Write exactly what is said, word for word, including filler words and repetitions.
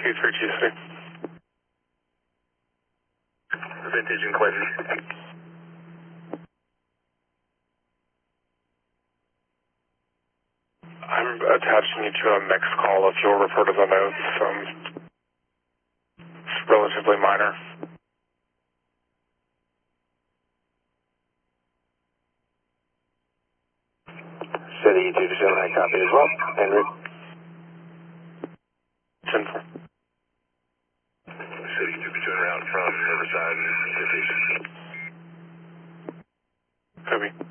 two three two three. Vintage and Clinton. I'm attaching you to a mixed call if you'll refer to the notes. Um, it's relatively minor. City two two seven, I copy as well. Henry. ten four. City two two route from Riverside, Vintage. Copy.